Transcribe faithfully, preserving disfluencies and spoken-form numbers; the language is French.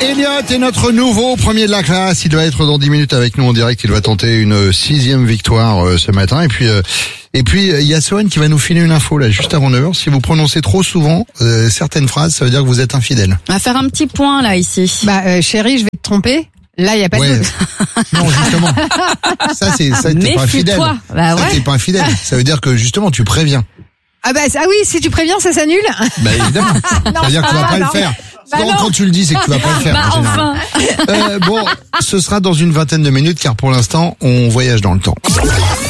Elliot est notre nouveau premier de la classe. Il doit être dans dix minutes avec nous en direct. Il va tenter une sixième victoire euh, ce matin. Et puis, euh, et puis il y a Soren qui va nous filer une info là juste avant neuf heures. Si vous prononcez trop souvent euh, certaines phrases, ça veut dire que vous êtes infidèle. On va faire un petit point là ici. Bah euh, chérie, je vais te tromper. Là, il y a pas ouais. de doute. Non, justement. Ça, c'est ça, t'es pas infidèle. Bah ouais. Ça, t'es pas infidèle. Ça veut dire que justement, tu préviens. Ah bah ah oui, si tu préviens, ça s'annule. Bah évidemment. Ça veut dire que tu vas pas non. le faire. Bah quand, non. quand tu le dis, c'est que tu vas pas le faire. Bah en général. enfin. Euh, bon, ce sera dans une vingtaine de minutes, car pour l'instant, on voyage dans le temps.